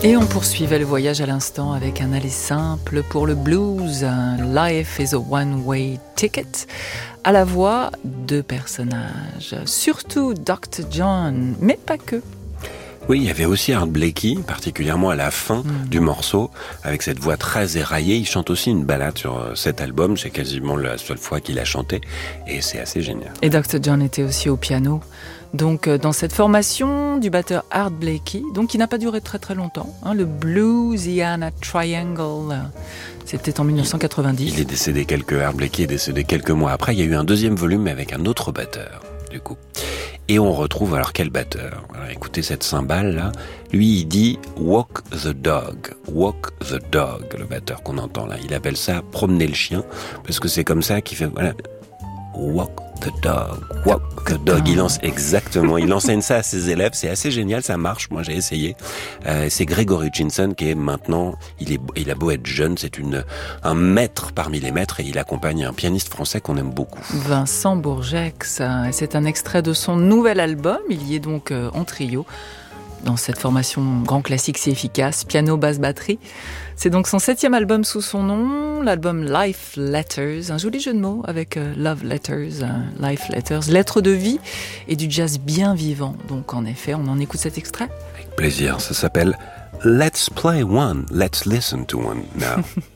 Et on poursuivait le voyage à l'instant avec un aller simple pour le blues, Life is a one-way ticket, à la voix de personnages, surtout Dr. John, mais pas que. Oui, il y avait aussi Art Blakey, particulièrement à la fin du morceau, avec cette voix très éraillée. Il chante aussi une ballade sur cet album, c'est quasiment la seule fois qu'il a chanté, et c'est assez génial. Et Dr. John était aussi au piano. Donc dans cette formation du batteur Art Blakey, donc qui n'a pas duré très très longtemps, le Bluesiana Triangle, c'était en 1990. Il est décédé Art Blakey est décédé quelques mois après. Il y a eu un deuxième volume avec un autre batteur, du coup. Et on retrouve alors quel batteur? Alors, écoutez cette cymbale là. Lui il dit walk the dog, le batteur qu'on entend là. Il appelle ça promener le chien parce que c'est comme ça qu'il fait voilà. Walk the dog. Il enseigne ça à ses élèves. C'est assez génial, ça marche. Moi, j'ai essayé. C'est Gregory Hutchinson qui est maintenant, il a beau être jeune, c'est un maître parmi les maîtres et il accompagne un pianiste français qu'on aime beaucoup. Vincent Bourgex. C'est un extrait de son nouvel album. Il y est donc en trio. Dans cette formation grand classique si efficace, piano, basse, batterie. C'est donc son 7e album sous son nom, l'album Life Letters, un joli jeu de mots avec Love Letters, Life Letters, lettres de vie et du jazz bien vivant. Donc en effet, on en écoute cet extrait. Avec plaisir, ça s'appelle Let's Play One, Let's Listen to One now.